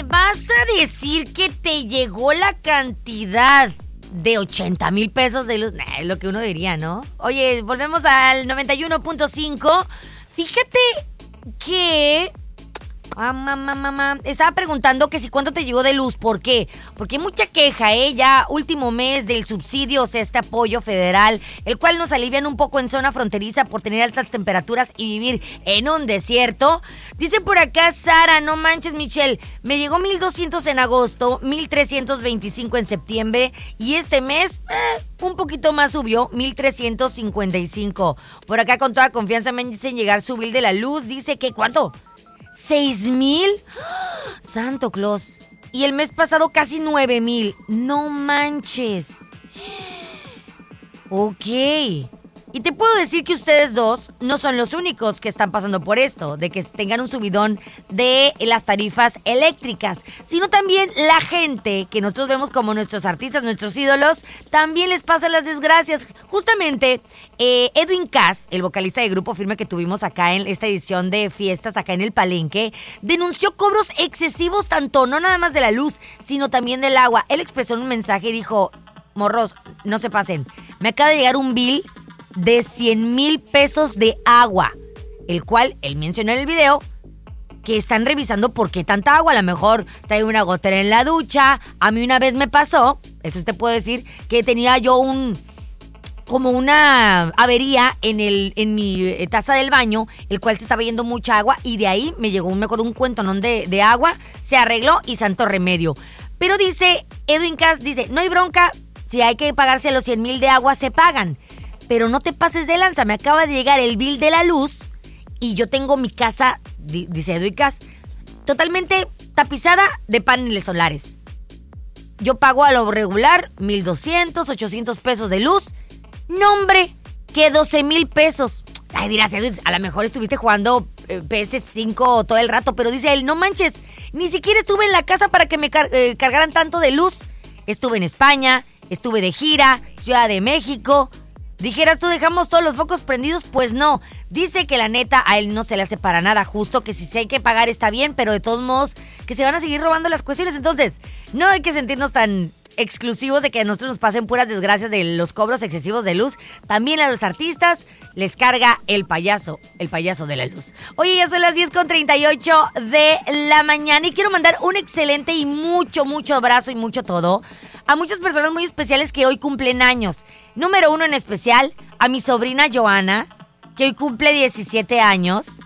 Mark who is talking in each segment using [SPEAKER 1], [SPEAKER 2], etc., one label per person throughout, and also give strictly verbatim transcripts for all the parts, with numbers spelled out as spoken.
[SPEAKER 1] vas a decir que te llegó la cantidad de ochenta mil pesos de luz? Nah, es lo que uno diría, ¿no? Oye, volvemos al noventa y uno punto cinco. Fíjate que... Ah, mamá, mamá. Estaba preguntando que si cuánto te llegó de luz. ¿Por qué? Porque hay mucha queja, ¿eh? Ya último mes del subsidio, o sea, este apoyo federal, el cual nos alivian un poco en zona fronteriza por tener altas temperaturas y vivir en un desierto. Dice por acá Sara, no manches, Michelle, me llegó mil doscientos en agosto, mil trescientos veinticinco en septiembre y este mes, eh, un poquito más subió, mil trescientos cincuenta y cinco. Por acá con toda confianza me dicen llegar su bill de la luz. Dice que, ¿cuánto? ¿Seis mil? Santo Claus. Y el mes pasado casi nueve mil. No manches. Ok. Y te puedo decir que ustedes dos no son los únicos que están pasando por esto, de que tengan un subidón de las tarifas eléctricas, sino también la gente que nosotros vemos como nuestros artistas, nuestros ídolos, también les pasan las desgracias. Justamente, eh, Edwin Cass, el vocalista de Grupo Firme que tuvimos acá en esta edición de fiestas acá en el Palenque, denunció cobros excesivos tanto, no nada más de la luz, sino también del agua. Él expresó en un mensaje y dijo, morros, no se pasen, me acaba de llegar un bill de cien mil pesos de agua, el cual él mencionó en el video que están revisando por qué tanta agua. A lo mejor trae una gotera en la ducha. A mí una vez me pasó, eso te puedo decir, que tenía yo un como una avería en el en mi taza del baño, el cual se estaba yendo mucha agua y de ahí me llegó, me acuerdo, un cuentonón de, de agua, se arregló y santo remedio. Pero dice Edwin Cass, dice, no hay bronca, si hay que pagarse los cien mil de agua, se pagan. Pero no te pases de lanza, me acaba de llegar el bill de la luz y yo tengo mi casa, dice Edwin Cass, totalmente tapizada de paneles solares. Yo pago a lo regular mil doscientos, ochocientos pesos de luz. No, hombre, que doce mil pesos. Ay, dirás, Edwin, a lo mejor estuviste jugando eh, P S cinco todo el rato, pero dice él, no manches, ni siquiera estuve en la casa para que me car- eh, cargaran tanto de luz. Estuve en España, estuve de gira, Ciudad de México. Dijeras tú, dejamos todos los focos prendidos, pues no. Dice que la neta a él no se le hace para nada justo, que si se hay que pagar está bien, pero de todos modos que se van a seguir robando las cuestiones. Entonces, no hay que sentirnos tan exclusivos de que a nosotros nos pasen puras desgracias de los cobros excesivos de luz. También a los artistas les carga el payaso, el payaso de la luz. Oye, ya son las diez con treinta y ocho de la mañana y quiero mandar un excelente y mucho, mucho abrazo y mucho todo a muchas personas muy especiales que hoy cumplen años. Número uno en especial, a mi sobrina Joana, que hoy cumple diecisiete años.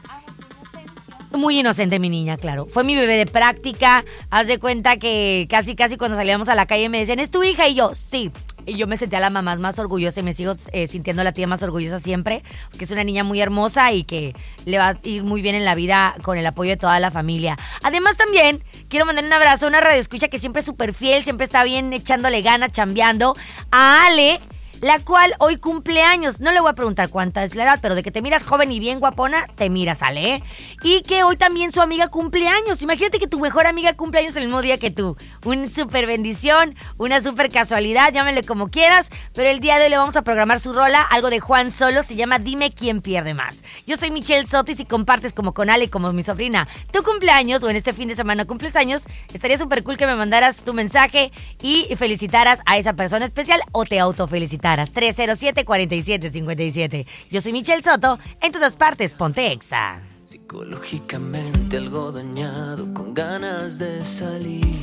[SPEAKER 1] Muy inocente mi niña, claro. Fue mi bebé de práctica. Haz de cuenta que casi, casi cuando salíamos a la calle me decían, ¿es tu hija? Y yo, sí. Y yo me sentía la mamá más orgullosa y me sigo eh, sintiendo la tía más orgullosa siempre, porque es una niña muy hermosa y que le va a ir muy bien en la vida con el apoyo de toda la familia. Además también quiero mandar un abrazo a una radioescucha que siempre es súper fiel, siempre está bien echándole ganas, chambeando, a Ale, la cual hoy cumple años. No le voy a preguntar cuánta es la edad, pero de que te miras joven y bien guapona, te miras, Ale, ¿eh? Y que hoy también su amiga cumple años. Imagínate que tu mejor amiga cumple años el mismo día que tú. Una súper bendición, una súper casualidad, llámenle como quieras, pero el día de hoy le vamos a programar su rola, algo de Juan Solo, se llama Dime quién pierde más. Yo soy Michelle Soto y si compartes como con Ale, como mi sobrina, tu cumpleaños o en este fin de semana cumples años, estaría súper cool que me mandaras tu mensaje y felicitaras a esa persona especial o te autofelicitaras. tres cero siete, cuatro siete cinco siete. Yo soy Michelle Soto, en todas partes, ponte Exa.
[SPEAKER 2] Psicológicamente algo dañado, con ganas de salir,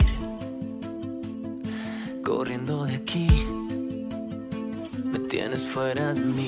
[SPEAKER 2] corriendo de aquí, me tienes fuera de mí.